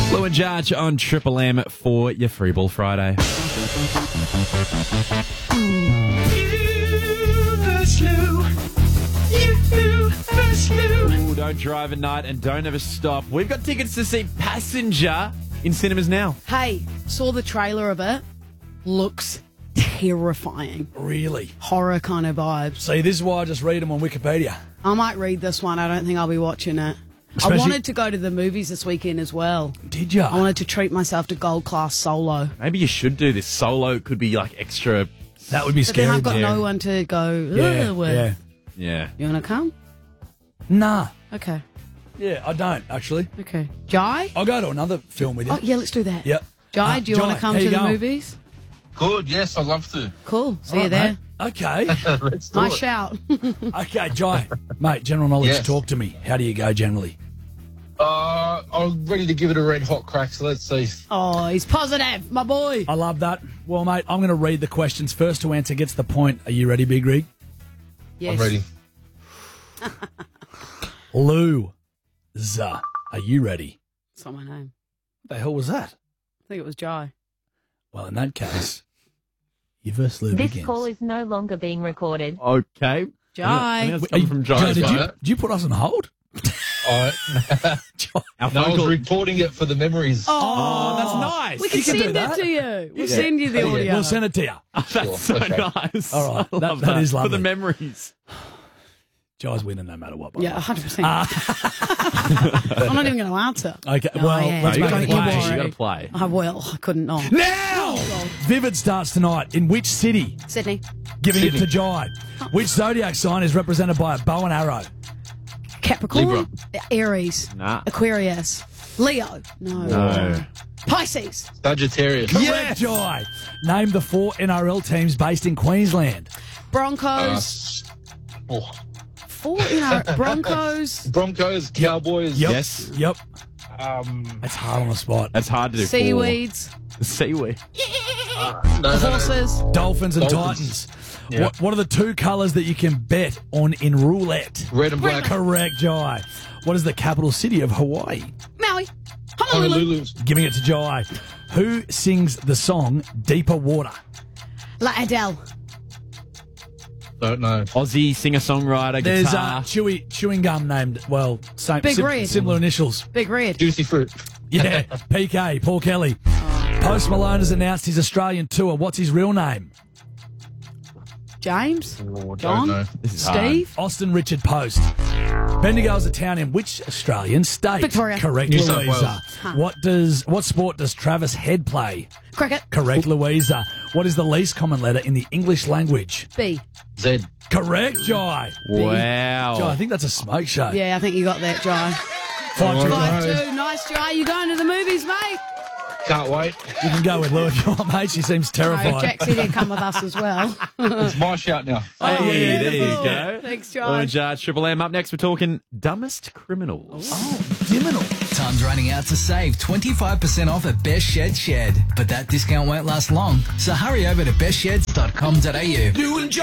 Lou and Judge on Triple M for your Free Ball Friday. Ooh, don't drive at night and don't ever stop. We've got tickets to see Passenger in cinemas now. Hey, saw the trailer of it. Looks terrifying. Really? Horror kind of vibes. See, this is why I just read them on Wikipedia. I might read this one. I don't think I'll be watching it. Especially- I wanted to go to the movies this weekend as well. Did ya? I wanted to treat myself to Gold Class Solo. Maybe you should do this. Solo could be like extra. That would be But then scary. I've got Yeah. no one to go yeah, with. yeah. Yeah. You want to come? Nah. Okay. Yeah, I don't, actually. Okay. Jai? I'll go to another film with you. Oh, yeah, let's do that. Yep. Jai, do you want Jai, to come how to you the going? movies? Good, yes, I'd love to. Cool. See All you right, there. mate. Okay. Let's do Nice it. shout. Okay, Jai. Mate, general knowledge, Yes. talk to me. How do you go generally? I'm ready to give it a red hot crack, so let's see. Oh, he's positive, my boy. I love that. Well, mate, I'm going to read the questions. First to answer gets the point. Are you ready, Big Rig? Yes. I'm ready. Lou. Za. Are you ready? That's not my name. What the hell was that? I think it was Jai. Well, in that case, your first Lou This begins. call is no longer being recorded. Okay. I Jai. think that's coming from Jai. Did Jai. you put us on hold? Our I phone was call- recording it for the memories. Oh, that's nice. We can You can do send it that. to you. We'll Yeah. send you the Yeah. audio. We'll send it to you. That's so Okay. nice. All right. I love That is For lovely. the memories. Jai's winning no matter what. by the Yeah, way. 100%. I'm not even going to answer. Okay, No, well, I am. let's you make gotta it Don't play. you play. You worry. gotta play. I will. I couldn't not. Now! Vivid starts tonight. In which city? Sydney. Giving it to Jai. Which zodiac sign is represented by a bow and arrow? Capricorn. Libra. Aries. Nah. Aquarius. Leo. No. No. Pisces. Sagittarius. Correct, Jai. Name the 4 NRL teams based in Queensland. Broncos. Oh, Broncos. Broncos, Cowboys. Yep. Yes. Yep. Um, That's hard on the spot. That's hard to do. Seaweeds. Seaweed. no. Horses. Dolphins and Dolphins. Titans. Yeah. What are the 2 colours that you can bet on in roulette? Red and black. Correct, Jai. What is the capital city of Hawaii? Maui. Honolulu. Honolulu. Giving it to Jai. Who sings the song Deeper Water? La Adele. Don't know. Aussie singer-songwriter, There's guitar. chewing gum named, well, same, Big Red. similar initials. Big Red. Juicy fruit. Yeah, PK, Paul Kelly. Post Malone has announced his Australian tour. What's his real name? James. Oh, John. don't know. This is hard. Steve. Austin Richard Post. Bendigo is a town in which Australian state? Victoria. Correct, New South Louisa. What sport does Travis Head play? Cricket. Correct, Louisa. What is the least common letter in the English language? B. Z. Correct, Jai. Wow. Jai, I think that's a smoke show. Yeah, I think you got that, Jai. 5-2. 5-2. Nice, Jai. You going to the movies, mate? Can't wait. You can go with Lou if you want, mate. She seems No, terrified. Jack said he'd come with us as well. It's my shout now. Hey, there you beautiful. go. Thanks, Lou Jai. and Judge, Triple M. Up next, we're talking dumbest criminals. Time's running out to save 25% off at Best Shed Shed. But that discount won't last long, so hurry over to bestsheds.com.au. Lou and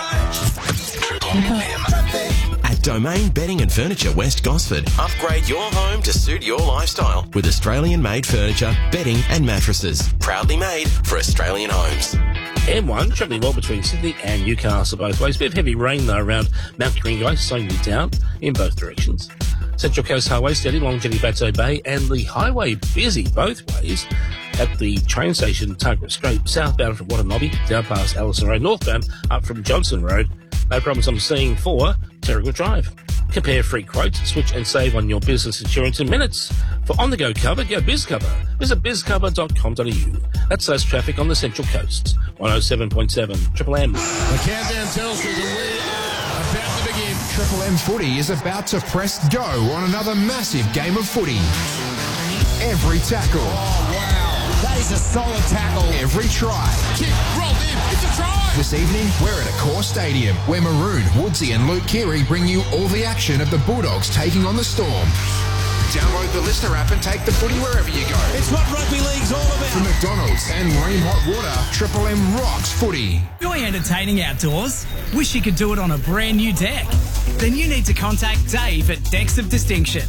Judge. At Domain Bedding and Furniture West Gosford, upgrade your home to suit your lifestyle with Australian-made furniture, bedding and mattresses. Proudly made for Australian homes. M1 travelling well between Sydney and Newcastle both ways. Bit of heavy rain though around Mount Keringai, slowing you down in both directions. Central Coast Highway steady along Jenny Bateau Bay, and the highway busy both ways at the train station Target Straight, southbound from Watanabe, down past Allison Road, northbound up from Johnson Road. No problems I'm seeing for Terrigal Drive. Compare free quotes, switch and save on your business insurance in minutes. For on-the-go cover, go BizCover. Visit bizcover.com.au. That's less traffic on the Central Coast. 107.7 Triple M. The countdown tells us we are about to begin. Triple M Footy is about to press go on another massive game of footy. Every tackle. Oh, wow. That is a solid tackle. Every try. Kick, rolled in. It's a try. This evening, we're at Accor Stadium, where Maroon, Woodsy and Luke Keary bring you all the action of the Bulldogs taking on the Storm. Download the Listener app and take the footy wherever you go. It's what rugby league's all about. From McDonald's and Marine Hot Water, Triple M rocks footy. Enjoy entertaining outdoors? Wish you could do it on a brand new deck? Then you need to contact Dave at Decks of Distinction.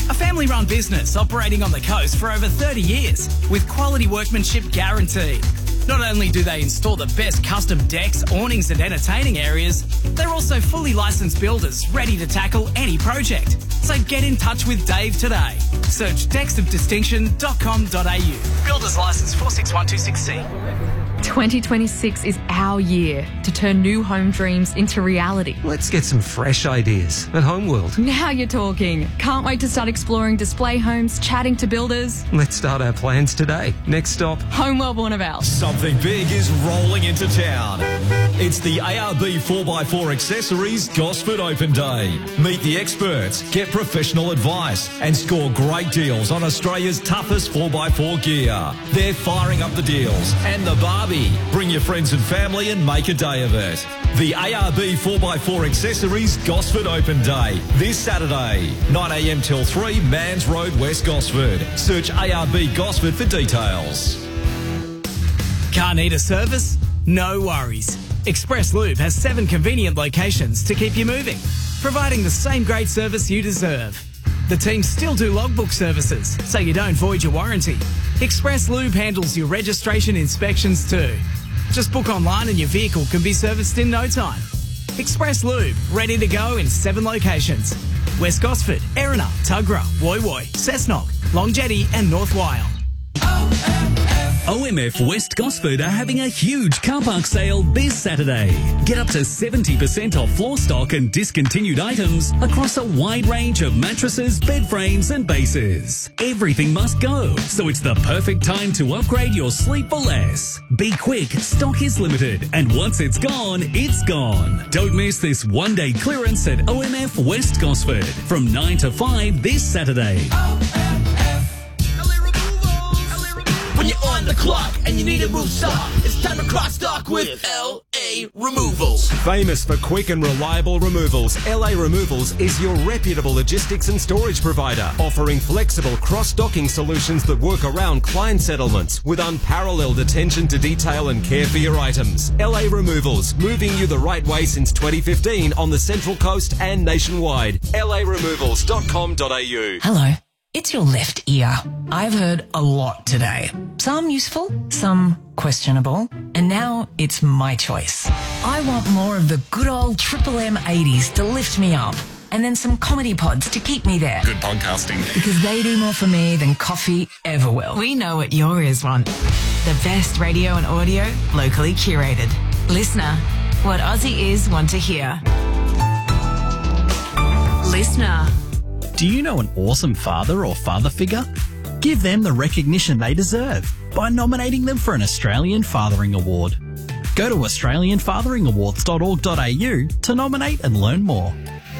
A family-run business operating on the coast for over 30 years with quality workmanship guaranteed. Not only do they install the best custom decks, awnings and entertaining areas, they're also fully licensed builders ready to tackle any project. So get in touch with Dave today. Search dexofdistinction.com.au. Builders license 461266C. 2026 is our year to turn new home dreams into reality. Let's get some fresh ideas at Homeworld. Now you're talking. Can't wait to start exploring display homes, chatting to builders. Let's start our plans today. Next stop, Homeworld Warnervale. Something big is rolling into town. It's the ARB 4x4 Accessories Gosford Open Day. Meet the experts, get professional advice and score great deals on Australia's toughest 4x4 gear. They're firing up the deals and the Barbie. Bring your friends and family and make a day of it. The ARB 4x4 Accessories Gosford Open Day. This Saturday, 9am till 3, Mans Road, West Gosford. Search ARB Gosford for details. Car need a service? No worries. Express Lube has 7 convenient locations to keep you moving, providing the same great service you deserve. The team still do logbook services, so you don't void your warranty. Express Lube handles your registration inspections too. Just book online and your vehicle can be serviced in no time. Express Lube, ready to go in 7 locations. West Gosford, Erina, Tuggerah, Woy Woy, Cessnock, Long Jetty and North Wyong. OMF West Gosford are having a huge car park sale this Saturday. Get up to 70% off floor stock and discontinued items across a wide range of mattresses, bed frames and bases. Everything must go, so it's the perfect time to upgrade your sleep for less. Be quick, stock is limited, and once it's gone, it's gone. Don't miss this one-day clearance at OMF West Gosford from 9 to 5 this Saturday. When you're on the clock and you need a move stock, it's time to cross stock with LA Removals. Famous for quick and reliable removals, LA Removals is your reputable logistics and storage provider, offering flexible cross-docking solutions that work around client settlements with unparalleled attention to detail and care for your items. LA Removals, moving you the right way since 2015 on the Central Coast and nationwide. laremovals.com.au. Hello. It's your left ear. I've heard a lot today. Some useful, some questionable, and now it's my choice. I want more of the good old Triple M 80s to lift me up, and then some comedy pods to keep me there. Good podcasting. Because they do more for me than coffee ever will. We know what your ears want. The best radio and audio, locally curated. Listener, what Aussie ears want to hear. Listener. Do you know an awesome father or father figure? Give them the recognition they deserve by nominating them for an Australian Fathering Award. Go to australianfatheringawards.org.au to nominate and learn more.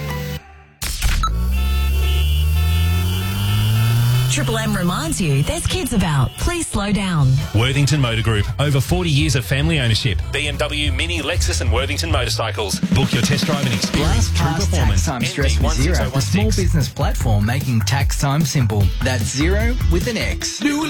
Triple M reminds you there's kids about. Please slow down. Worthington Motor Group. Over 40 years of family ownership. BMW, Mini, Lexus and Worthington motorcycles. Book your test drive and experience true performance. Tax time stress with Xero, the small business platform making tax time simple. That's Xero with an X.